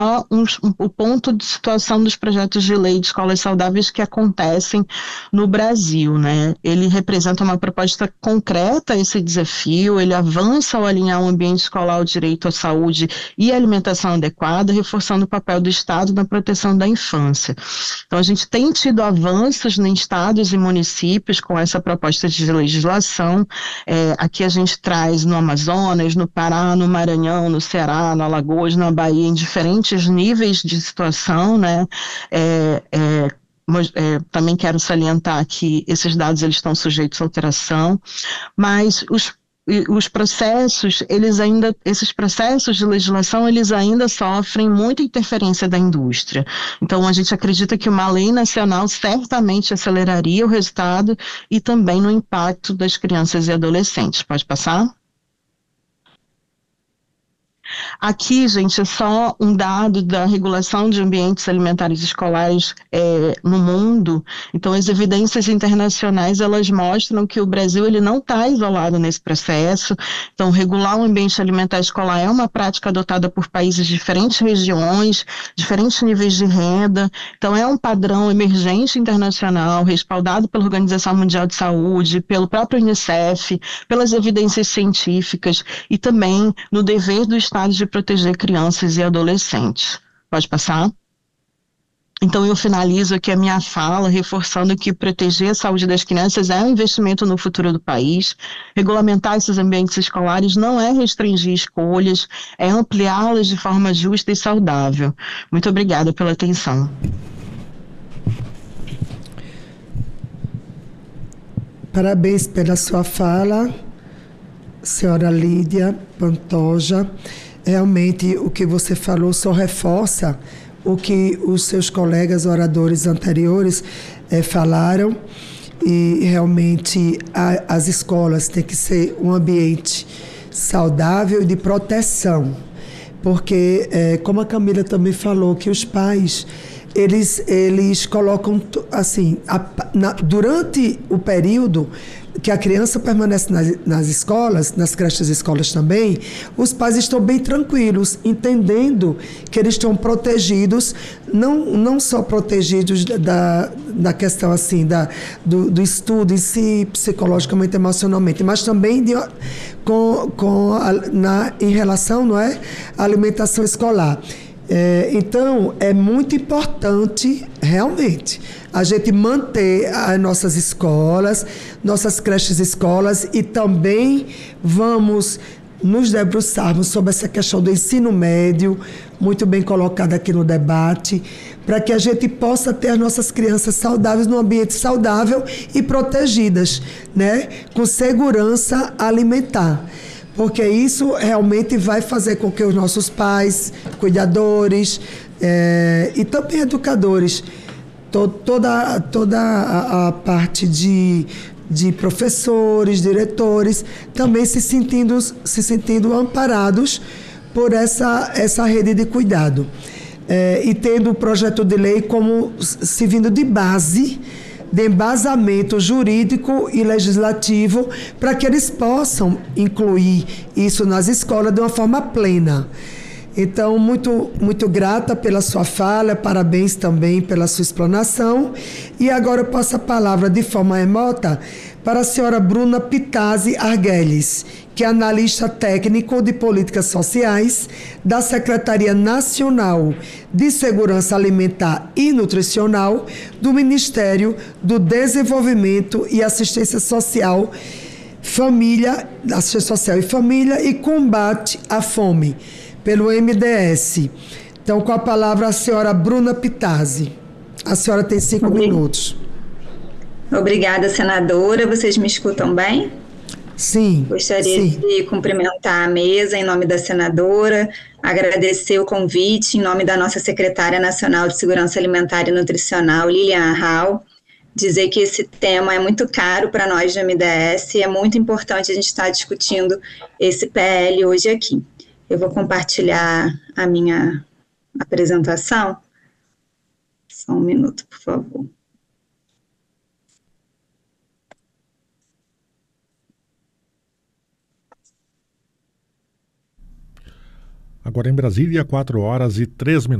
o ponto de situação dos projetos de lei de escolas saudáveis que acontecem no Brasil, né? Ele representa uma proposta concreta a esse desafio, ele avança ao alinhar o ambiente escolar ao direito à saúde e alimentação adequada, reforçando o papel do Estado na proteção da infância. Então, a gente tem tido avanços em estados e municípios com essa proposta de legislação. Aqui a gente traz no Amazonas, no Pará, no Maranhão, no Ceará, no Alagoas, na Bahia, em diferentes níveis de situação, né? Também quero salientar que esses dados eles estão sujeitos à alteração, mas os processos, esses processos de legislação, eles ainda sofrem muita interferência da indústria. Então, a gente acredita que uma lei nacional certamente aceleraria o resultado e também no impacto das crianças e adolescentes. Pode passar? Aqui, gente, é só um dado da regulação de ambientes alimentares escolares no mundo. Então, as evidências internacionais, elas mostram que o Brasil ele não está isolado nesse processo. Então, regular o ambiente alimentar escolar é uma prática adotada por países de diferentes regiões, diferentes níveis de renda. Então, é um padrão emergente internacional, respaldado pela Organização Mundial de Saúde, pelo próprio Unicef, pelas evidências científicas e também no dever do Estado de proteger crianças e adolescentes. Pode passar? Então, eu finalizo aqui a minha fala reforçando que proteger a saúde das crianças é um investimento no futuro do país. Regulamentar esses ambientes escolares não é restringir escolhas, é ampliá-las de forma justa e saudável. Muito obrigada pela atenção. Parabéns pela sua fala, senhora Lídia Pantoja. Realmente, o que você falou só reforça o que os seus colegas oradores anteriores falaram. E realmente as escolas têm que ser um ambiente saudável e de proteção. Porque, como a Camila também falou, que os pais eles colocam, assim, durante o período que a criança permanece nas escolas, nas creches e escolas também, os pais estão bem tranquilos, entendendo que eles estão protegidos, não só protegidos da questão assim, do estudo em si, psicologicamente, emocionalmente, mas também em relação, não é, à alimentação escolar. Então, é muito importante, realmente, a gente manter as nossas escolas, nossas creches e escolas, e também vamos nos debruçarmos sobre essa questão do ensino médio, muito bem colocada aqui no debate, para que a gente possa ter as nossas crianças saudáveis num ambiente saudável e protegidas, né, com segurança alimentar. Porque isso realmente vai fazer com que os nossos pais, cuidadores e também educadores, toda a parte de professores, diretores, também se sentindo amparados por essa rede de cuidado. E tendo o projeto de lei como servindo de base, de embasamento jurídico e legislativo, para que eles possam incluir isso nas escolas de uma forma plena. Então, muito grata pela sua fala, parabéns também pela sua explanação. E agora eu passo a palavra de forma remota para a senhora Bruna Pitazzi Arguelles, que é analista técnico de políticas sociais da Secretaria Nacional de Segurança Alimentar e Nutricional do Ministério do Desenvolvimento e Assistência Social, Assistência Social e Família e Combate à Fome, pelo MDS. Então, com a palavra a senhora Bruna Pitazzi. A senhora tem 5 minutos. Obrigada, senadora. Vocês me escutam bem? Sim. Gostaria de cumprimentar a mesa em nome da senadora, agradecer o convite em nome da nossa secretária nacional de Segurança Alimentar e Nutricional, Lilian Arral, dizer que esse tema é muito caro para nós do MDS e é muito importante a gente estar discutindo esse PL hoje aqui. Eu vou compartilhar a minha apresentação. Só um minuto, por favor. Agora em Brasília, 4 horas e 3 minutos.